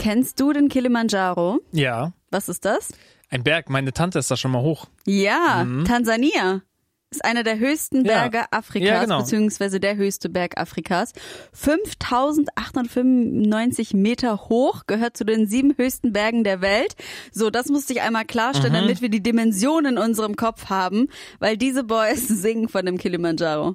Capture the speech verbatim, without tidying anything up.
Kennst du den Kilimanjaro? Ja. Was ist das? Ein Berg. Meine Tante ist da schon mal hoch. Ja, Mhm. Tansania. Ist einer der höchsten Berge Ja. Afrikas, Ja, genau. beziehungsweise der höchste Berg Afrikas. fünftausendachthundertfünfundneunzig Meter hoch, gehört zu den sieben höchsten Bergen der Welt. So, das musste ich einmal klarstellen, Mhm. damit wir die Dimensionen in unserem Kopf haben, weil diese Boys singen von dem Kilimanjaro.